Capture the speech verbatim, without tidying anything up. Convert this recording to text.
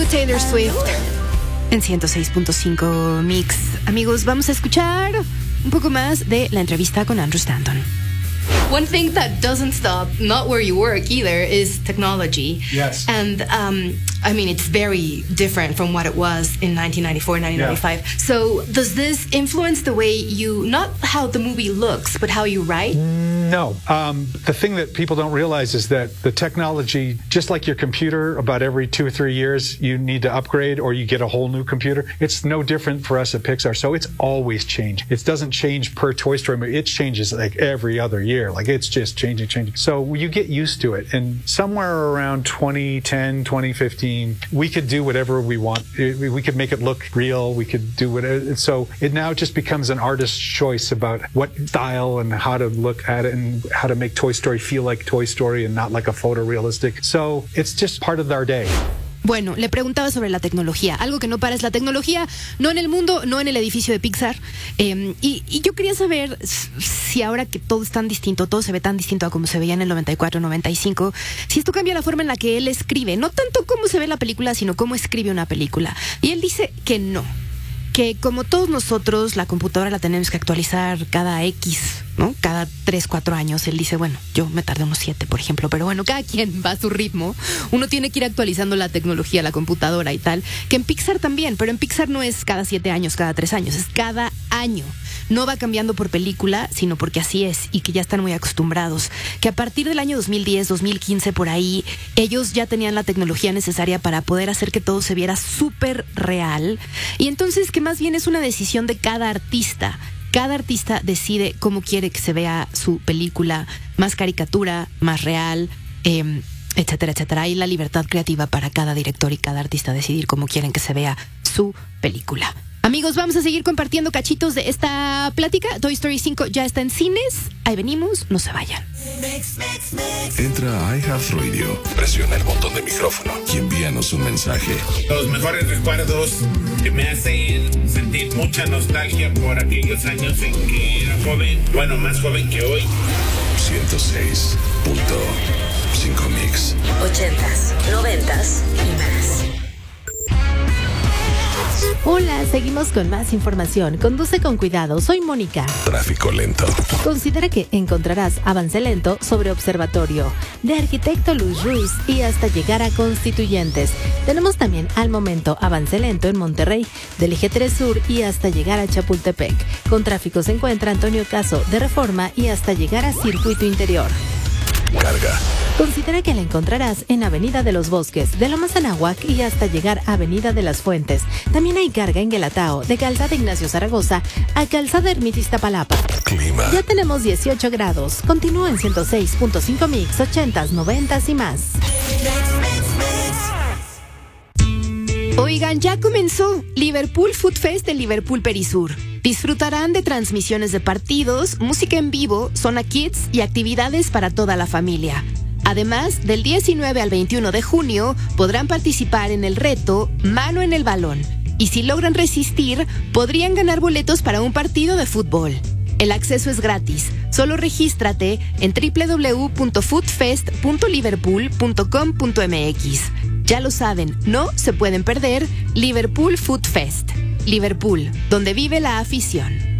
Taylor Swift en ciento seis punto cinco Mix. Amigos, vamos a escuchar un poco más de la entrevista con Andrew Stanton. One thing that doesn't stop, not where you work either, is technology. Yes. And um, I mean, it's very different from what it was in nineteen ninety-four, nineteen ninety-five. Yeah. So does this influence the way you, not how the movie looks, but how you write? No. Um, the thing that people don't realize is that the technology, just like your computer, about every two or three years, you need to upgrade or you get a whole new computer. It's no different for us at Pixar. So it's always changed. It doesn't change per Toy Story movie. It changes like every other year. Like it's just changing, changing. So you get used to it. And somewhere around twenty ten, twenty fifteen, we could do whatever we want. We could make it look real. We could do whatever. So it now just becomes an artist's choice about what style and how to look at it and how to make Toy Story feel like Toy Story and not like a photorealistic. So it's just part of our day. Bueno, le preguntaba sobre la tecnología. Algo que no para es la tecnología, no en el mundo, no en el edificio de Pixar. Eh, y, y yo quería saber si ahora que todo es tan distinto, todo se ve tan distinto a como se veía en el noventa y cuatro, noventa y cinco, si esto cambia la forma en la que él escribe. No tanto cómo se ve la película, sino cómo escribe una película. Y él dice que no. Que como todos nosotros, la computadora la tenemos que actualizar cada X, ¿no? Cada tres, cuatro años. Él dice, bueno, yo me tardé unos siete, por ejemplo, pero bueno, cada quien va a su ritmo. Uno tiene que ir actualizando la tecnología, la computadora y tal. Que en Pixar también, pero en Pixar no es cada siete años, cada tres años, es cada año. No va cambiando por película, sino porque así es y que ya están muy acostumbrados. Que a partir del año dos mil diez, dos mil quince, por ahí, ellos ya tenían la tecnología necesaria para poder hacer que todo se viera súper real. Y entonces que más bien es una decisión de cada artista. Cada artista decide cómo quiere que se vea su película, más caricatura, más real, eh, etcétera, etcétera. Hay la libertad creativa para cada director y cada artista decidir cómo quieren que se vea su película. Amigos, vamos a seguir compartiendo cachitos de esta plática. Toy Story cinco ya está en cines. Ahí venimos, no se vayan. Entra a iHeartRadio, presiona el botón de micrófono y envíanos un mensaje. Los mejores recuerdos que me hacen sentir mucha nostalgia por aquellos años en que era joven. Bueno, más joven que hoy. ciento seis punto cinco Mix. Ochentas, noventas y más. Hola, seguimos con más información. Conduce con cuidado, soy Mónica. Tráfico lento. Considera que encontrarás avance lento sobre Observatorio, de Arquitecto Luis Ruiz y hasta llegar a Constituyentes. Tenemos también al momento avance lento en Monterrey, del Eje tres Sur y hasta llegar a Chapultepec. Con tráfico se encuentra Antonio Caso de Reforma y hasta llegar a Circuito Interior. Carga. Considera que la encontrarás en Avenida de los Bosques, de Lomas Anáhuac y hasta llegar a Avenida de las Fuentes. También hay carga en Guelatao, de Calzada Ignacio Zaragoza a Calzada Ermita Iztapalapa. Clima. Ya tenemos dieciocho grados. Continúa en ciento seis punto cinco Mix, ochentas, noventas y más. Oigan, ya comenzó Liverpool Food Fest de Liverpool Perisur. Disfrutarán de transmisiones de partidos, música en vivo, zona kids y actividades para toda la familia. Además, del diecinueve al veintiuno de junio podrán participar en el reto Mano en el Balón. Y si logran resistir, podrían ganar boletos para un partido de fútbol. El acceso es gratis. Solo regístrate en doble u doble u doble u punto foodfest punto liverpool punto com punto m x. Ya lo saben, no se pueden perder Liverpool Food Fest. Liverpool, donde vive la afición.